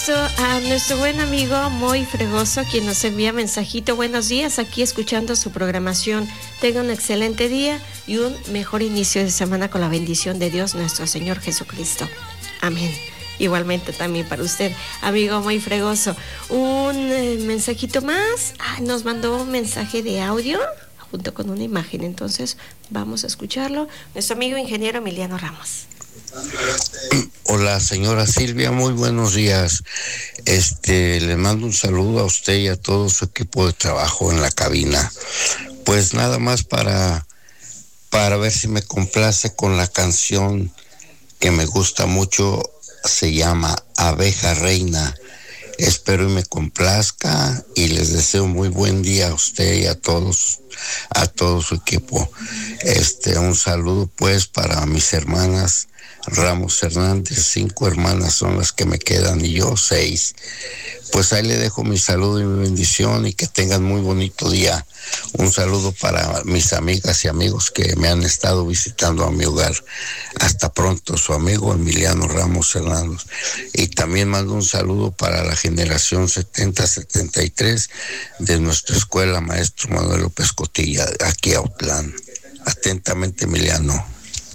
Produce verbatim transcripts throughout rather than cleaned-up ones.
gusto a nuestro buen amigo Moy Fregoso, quien nos envía mensajito. Buenos días, aquí escuchando su programación. Tenga un excelente día y un mejor inicio de semana con la bendición de Dios nuestro Señor Jesucristo. Amén. Igualmente también para usted, amigo Moy Fregoso. Un eh, mensajito más. Ah, nos mandó un mensaje de audio junto con una imagen. Entonces vamos a escucharlo. Nuestro amigo ingeniero Emiliano Ramos. Hola, señora Silvia, muy buenos días. Este, le mando un saludo a usted y a todo su equipo de trabajo en la cabina. Pues nada más para, para ver si me complace con la canción que me gusta mucho, se llama Abeja Reina. Espero y me complazca y les deseo muy buen día a usted y a todos, a todo su equipo. Este, un saludo pues para mis hermanas Ramos Hernández, cinco hermanas son las que me quedan y yo seis. Pues ahí le dejo mi saludo y mi bendición y que tengan muy bonito día. Un saludo para mis amigas y amigos que me han estado visitando a mi hogar. Hasta pronto, su amigo Emiliano Ramos Hernández. Y también mando un saludo para la generación setenta setenta y tres de nuestra escuela, maestro Manuel López Cotilla, aquí a Autlán. Atentamente, Emiliano.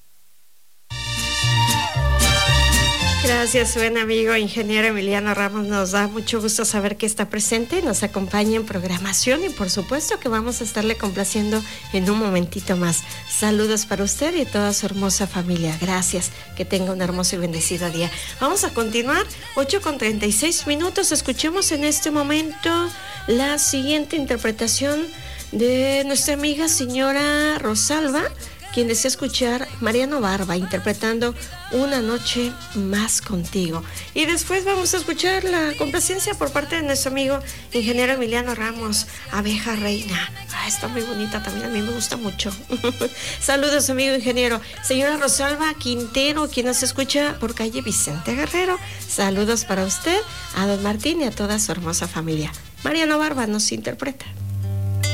Gracias, buen amigo ingeniero Emiliano Ramos. Nos da mucho gusto saber que está presente, nos acompaña en programación y por supuesto que vamos a estarle complaciendo en un momentito más. Saludos para usted y toda su hermosa familia. Gracias, que tenga un hermoso y bendecido día. Vamos a continuar, ocho con treinta y seis minutos. Escuchemos en este momento la siguiente interpretación de nuestra amiga señora Rosalba, quien desea escuchar Mariano Barba interpretando Una Noche Más Contigo. Y después vamos a escuchar la complacencia por parte de nuestro amigo ingeniero Emiliano Ramos, Abeja Reina. Ah, está muy bonita también, a mí me gusta mucho. Saludos, amigo ingeniero. Señora Rosalba Quintero, quien nos escucha por calle Vicente Guerrero. Saludos para usted, a don Martín y a toda su hermosa familia. Mariano Barba nos interpreta.